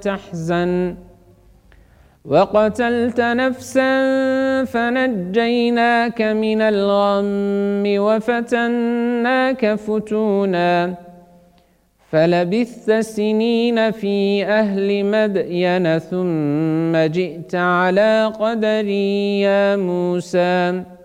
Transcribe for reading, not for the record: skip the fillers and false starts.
تحزن وقتلت نفسا فنجيناك من الغم وفتناك فتونا فلبثت سنين في أهل مدين ثم جئت على قدري يا موسى